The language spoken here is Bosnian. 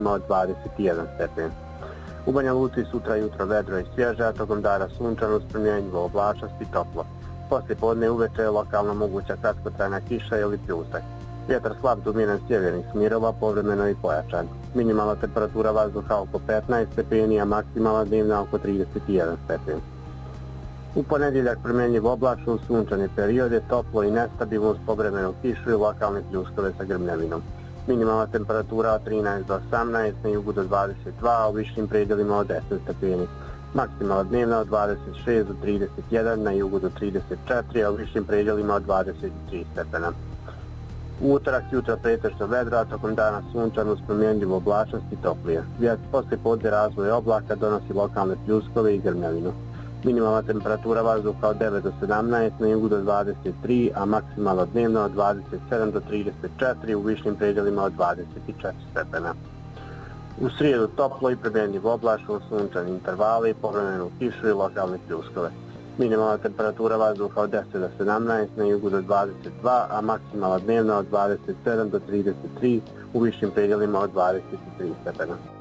od 21 stepen. U Banja Luci sutra jutro vedro i svježe, a tokom dana sunčano uz promjenjivu oblačnost i toplo. Poslije podne uveče je lokalno moguća kratkotrajna kiša ili pljusak. Vjetar slab do umiren sjevernih smjerova, povremeno i pojačan. Minimalna temperatura vazduha oko 15 stepeni, a maksimalna dnevna oko 31 stepen. U ponedjeljak promjenjiv oblačno, sunčani period je toplo i nestabilno uz povremenu kišu i lokalne pljuskove sa grmljavinom. Minimalna temperatura od 13 do 18, na jugu do 22, a u višim predjelima od 10 stepeni. Maksimalna dnevna od 26 do 31, na jugu do 34, a u višim predjelima od 23 stepena. U utorak jutra pretežno vedro, a tokom dana sunčano uz promjenjivu oblačnost i toplije. Poslije podne razvoj oblaka donosi lokalne pljuskove i grmljavinu. Minimalna temperatura vazduha od 9 do 17, na jugu do 23, a maksimalna dnevna od 27 do 34, u višim predjelima od 24 stepena. U srijedu toplo i promjenjiv oblačno, sunčani intervali, povremenu kišu i lokalne pljuskove. Minimalna temperatura vazduha od 10 do 17, na jugu do 22, a maksimalna dnevna od 27 do 33, u višim predjelima od 23 stepena.